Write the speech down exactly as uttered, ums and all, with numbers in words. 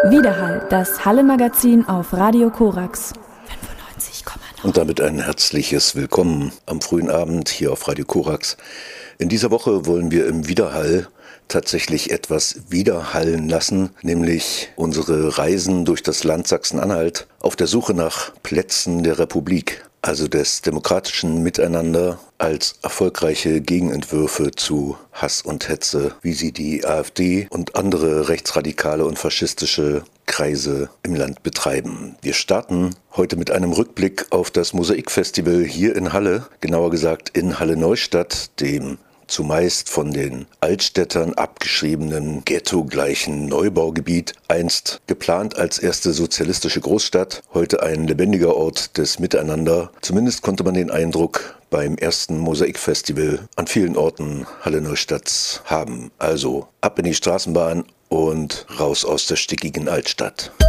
Widerhall, das Halle-Magazin auf Radio Korax. fünfundneunzig Komma neun. Und damit ein herzliches Willkommen am frühen Abend hier auf Radio Korax. In dieser Woche wollen wir im Widerhall tatsächlich etwas widerhallen lassen, nämlich unsere Reisen durch das Land Sachsen-Anhalt auf der Suche nach Plätzen der Republik, also des demokratischen Miteinander als erfolgreiche Gegenentwürfe zu Hass und Hetze, wie sie die AfD und andere rechtsradikale und faschistische Kreise im Land betreiben. Wir starten heute mit einem Rückblick auf das Mosaikfestival hier in Halle, genauer gesagt in Halle-Neustadt, dem zumeist von den Altstädtern abgeschriebenen ghettogleichen Neubaugebiet, einst geplant als erste sozialistische Großstadt, heute ein lebendiger Ort des Miteinander. Zumindest konnte man den Eindruck beim ersten Mosaikfestival an vielen Orten Halle-Neustadts haben. Also ab in die Straßenbahn und raus aus der stickigen Altstadt.